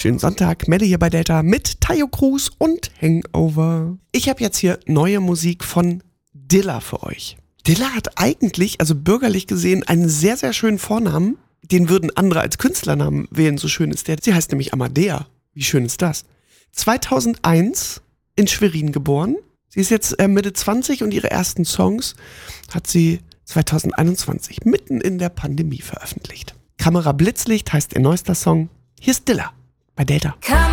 Schönen Sonntag, Melle hier bei Delta mit Tayo Cruz und Hangover. Ich habe jetzt hier neue Musik von Dilla für euch. Dilla hat eigentlich, also bürgerlich gesehen, einen sehr, sehr schönen Vornamen. Den würden andere als Künstlernamen wählen, so schön ist der. Sie heißt nämlich Amadea. Wie schön ist das? 2001 in Schwerin geboren. Sie ist jetzt Mitte 20 und ihre ersten Songs hat sie 2021 mitten in der Pandemie veröffentlicht. Kamera Blitzlicht heißt ihr neuester Song. Hier ist Dilla bei Delta.